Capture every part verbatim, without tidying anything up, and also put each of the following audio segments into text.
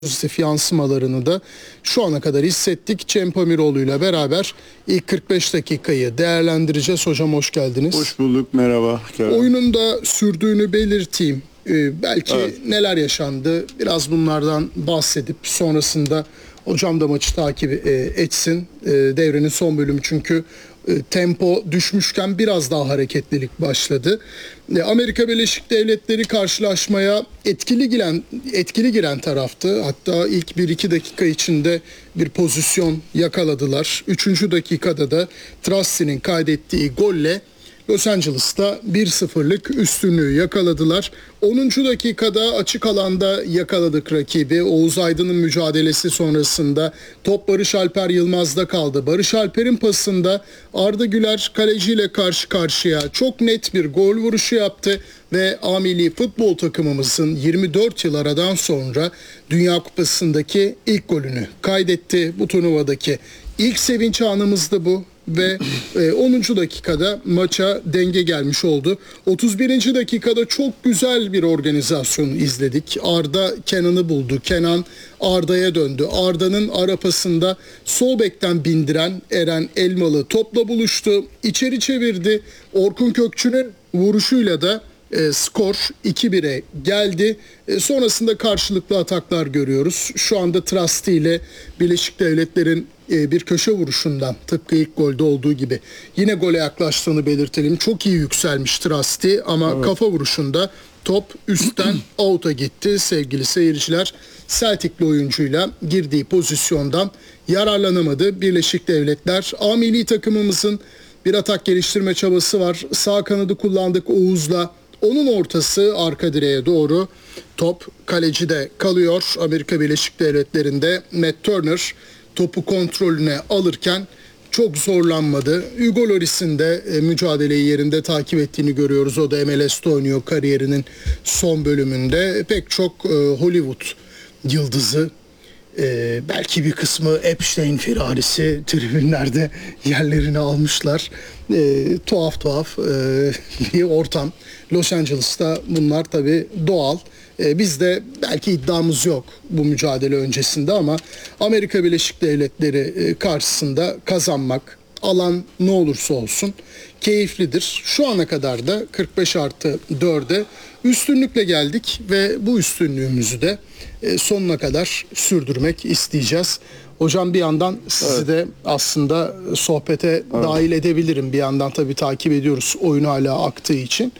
pozitif yansımalarını da şu ana kadar hissettik. Cem Pamiroğlu ile beraber ilk kırk beş dakikayı değerlendireceğiz. Hocam hoş geldiniz. Hoş bulduk, merhaba. Kerem. Oyunun da sürdüğünü belirteyim. Ee, belki Evet. neler yaşandı biraz bunlardan bahsedip sonrasında hocam da maçı takip e, etsin. E, devrenin son bölümü çünkü e, tempo düşmüşken biraz daha hareketlilik başladı. E, Amerika Birleşik Devletleri karşılaşmaya etkili giren etkili giren taraftı. Hatta ilk bir iki dakika içinde bir pozisyon yakaladılar. Üçüncü dakikada da Trusti'nin kaydettiği golle Los Angeles'ta bir sıfırlık üstünlüğü yakaladılar. onuncu dakikada açık alanda yakaladık rakibi. Oğuz Aydın'ın mücadelesi sonrasında top Barış Alper Yılmaz'da kaldı. Barış Alper'in pasında Arda Güler kaleciyle karşı karşıya çok net bir gol vuruşu yaptı ve A Milli Futbol takımımızın yirmi dört yıl aradan sonra Dünya Kupası'ndaki ilk golünü kaydetti. Bu turnuvadaki ilk sevinç anımızdı bu. Ve onuncu dakikada maça denge gelmiş oldu. otuz birinci dakikada çok güzel bir organizasyon izledik. Arda Kenan'ı buldu. Kenan Arda'ya döndü. Arda'nın ara pasında sol bekten bindiren Eren Elmalı topla buluştu. İçeri çevirdi. Orkun Kökçü'nün vuruşuyla da E, skor iki bire geldi. E, sonrasında karşılıklı ataklar görüyoruz. Şu anda Trusty ile Birleşik Devletler'in e, bir köşe vuruşundan tıpkı ilk golde olduğu gibi yine gole yaklaştığını belirtelim. Çok iyi yükselmiş Trusty ama evet, kafa vuruşunda top üstten out'a gitti sevgili seyirciler. Celtic'li oyuncuyla girdiği pozisyondan yararlanamadı Birleşik Devletler. A milli takımımızın bir atak geliştirme çabası var. Sağ kanadı kullandık Oğuz'la. Onun ortası arka direğe doğru, top kalecide kalıyor. Amerika Birleşik Devletleri'nde Matt Turner topu kontrolüne alırken çok zorlanmadı. Hugo Lloris'in de e, mücadeleyi yerinde takip ettiğini görüyoruz. O da M L S'te oynuyor kariyerinin son bölümünde. Pek çok e, Hollywood yıldızı, Ee, belki bir kısmı Epstein firarisi tribünlerde yerlerini almışlar. Ee, tuhaf tuhaf e, bir ortam. Los Angeles'ta bunlar tabii doğal. Ee, bizde belki iddiamız yok bu mücadele öncesinde ama Amerika Birleşik Devletleri e, karşısında kazanmak, alan ne olursa olsun keyiflidir. Şu ana kadar da kırk beş artı dörde üstünlükle geldik ve bu üstünlüğümüzü de sonuna kadar sürdürmek isteyeceğiz. Hocam bir yandan sizi evet, de aslında sohbete evet, dahil edebilirim. Bir yandan tabii takip ediyoruz oyun hala aktığı için.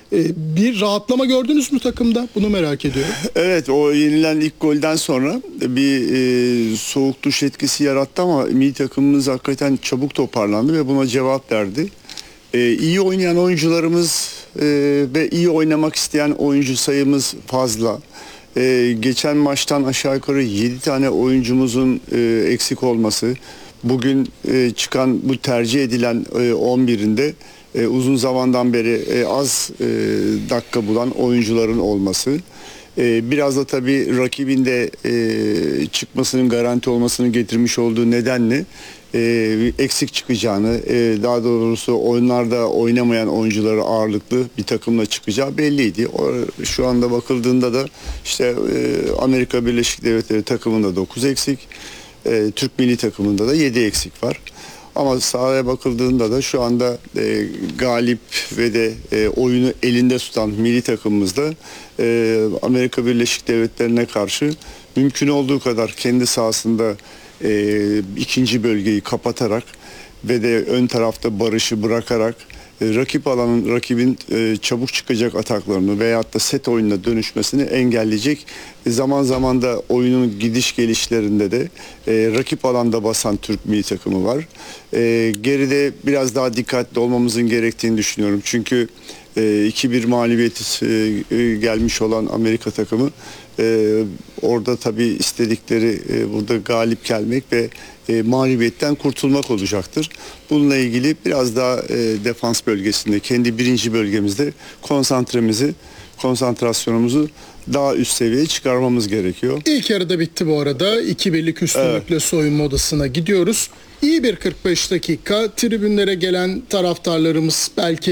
Bir rahatlama gördünüz mü takımda? Bunu merak ediyorum. Evet, o yenilen ilk golden sonra bir e, soğuk duş etkisi yarattı ama milli takımımız hakikaten çabuk toparlandı ve buna cevap verdi. E, iyi oynayan oyuncularımız e, ve iyi oynamak isteyen oyuncu sayımız fazla. E, geçen maçtan aşağı yukarı yedi tane oyuncumuzun e, eksik olması, bugün e, çıkan bu tercih edilen e, on birinde e, uzun zamandan beri e, az e, dakika bulan oyuncuların olması, e, biraz da tabii rakibin de e, çıkmasının garanti olmasını getirmiş olduğu nedenle e, eksik çıkacağını, e, daha doğrusu oyunlarda oynamayan oyuncuları ağırlıklı bir takımla çıkacağı belliydi. O, şu anda bakıldığında da işte e, Amerika Birleşik Devletleri takımında dokuz eksik, e, Türk milli takımında da yedi eksik var. Ama sahaya bakıldığında da şu anda e, galip ve de e, oyunu elinde tutan milli takımımızda e, Amerika Birleşik Devletleri'ne karşı mümkün olduğu kadar kendi sahasında e, ikinci bölgeyi kapatarak ve de ön tarafta barışı bırakarak e, rakip alanın rakibin e, çabuk çıkacak ataklarını veyahut da set oyununa dönüşmesini engelleyecek. E, zaman zaman da oyunun gidiş gelişlerinde de e, rakip alanda basan Türk milli takımı var. E, geride biraz daha dikkatli olmamızın gerektiğini düşünüyorum. Çünkü e, iki bir mağlubiyeti e, gelmiş olan Amerika takımı e, orada tabii istedikleri e, burada galip gelmek ve e, mağlubiyetten kurtulmak olacaktır. Bununla ilgili biraz daha e, defans bölgesinde, kendi birinci bölgemizde konsantremizi, konsantrasyonumuzu daha üst seviyeye çıkarmamız gerekiyor. İlk yarıda bitti bu arada. iki birlik üstünlükle evet, soyunma odasına gidiyoruz. İyi bir kırk beş dakika. Tribünlere gelen taraftarlarımız belki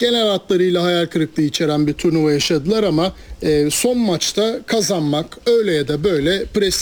genel hatlarıyla hayal kırıklığı içeren bir turnuva yaşadılar ama e, son maçta kazanmak öyle ya da böyle pres